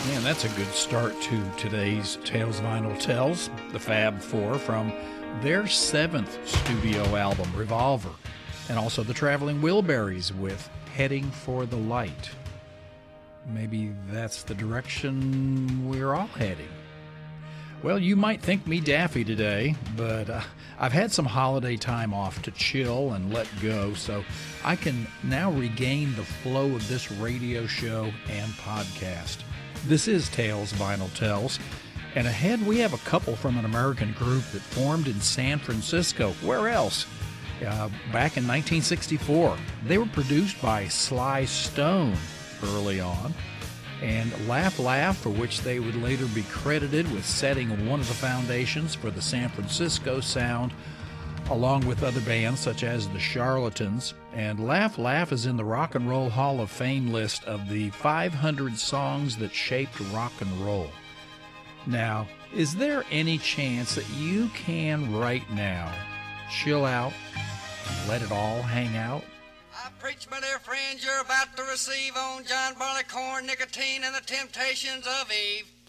Man, that's a good start to today's Tales Vinyl Tells, the Fab Four, from their 7th studio album, Revolver, and also the Traveling Wilburys with Heading for the Light. Maybe that's the direction we're all heading. Well, you might think me daffy today, but I've had some holiday time off to chill and let go, so I can now regain the flow of this radio show and podcast. This is Tales Vinyl Tells, and ahead we have a couple from an American group that formed in San Francisco. Where else? Back in 1964. They were produced by Sly Stone early on, and Laugh Laugh, for which they would later be credited with setting one of the foundations for the San Francisco sound, along with other bands such as the Charlatans. And Laugh Laugh is in the Rock and Roll Hall of Fame list of the 500 songs that shaped rock and roll. Now, is there any chance that you can right now chill out and let it all hang out? I preach, my dear friends, you're about to receive on John Barleycorn, Nicotine, and the Temptations of Eve.